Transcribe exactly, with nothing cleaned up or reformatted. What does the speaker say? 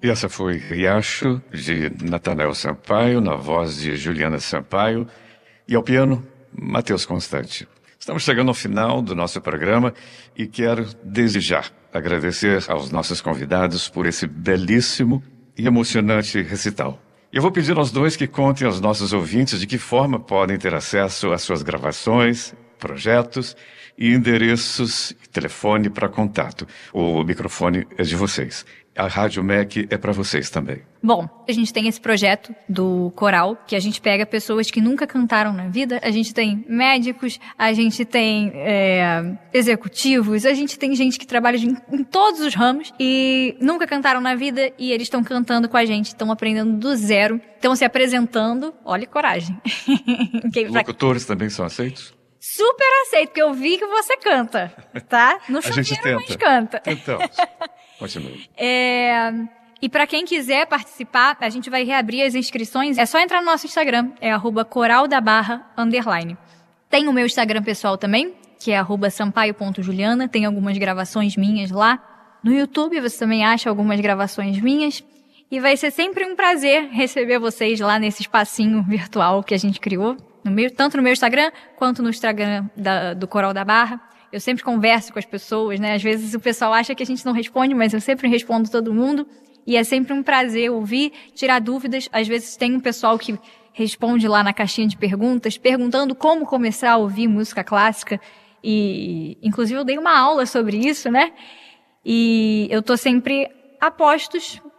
E essa foi Riacho, de Natanael Sampaio, na voz de Juliana Sampaio, e ao piano, Matheus Constante. Estamos chegando ao final do nosso programa e quero, desde já, agradecer aos nossos convidados por esse belíssimo e emocionante recital. Eu vou pedir aos dois que contem aos nossos ouvintes de que forma podem ter acesso às suas gravações, projetos e endereços e telefone para contato. O microfone é de vocês. A Rádio M E C é para vocês também. Bom, a gente tem esse projeto do coral, que a gente pega pessoas que nunca cantaram na vida. A gente tem médicos, a gente tem é, executivos, a gente tem gente que trabalha em, em todos os ramos e nunca cantaram na vida e eles estão cantando com a gente, estão aprendendo do zero, estão se apresentando. Olha que coragem. Locutores também são aceitos? Super aceito, porque eu vi que você canta, tá? No chuveiro, mas canta. Então, continue. É... E para quem quiser participar, a gente vai reabrir as inscrições. É só entrar no nosso Instagram, é arroba coraldabarra, underline. Tem o meu Instagram pessoal também, que é arroba sampaio ponto juliana. Tem algumas gravações minhas lá. No YouTube você também acha algumas gravações minhas. E vai ser sempre um prazer receber vocês lá nesse espacinho virtual que a gente criou. No meu, tanto no meu Instagram, quanto no Instagram da, do Coral da Barra. Eu sempre converso com as pessoas, né? Às vezes o pessoal acha que a gente não responde, mas eu sempre respondo todo mundo. E é sempre um prazer ouvir, tirar dúvidas. Às vezes tem um pessoal que responde lá na caixinha de perguntas, perguntando como começar a ouvir música clássica. E, inclusive, eu dei uma aula sobre isso, né? E eu tô sempre a postos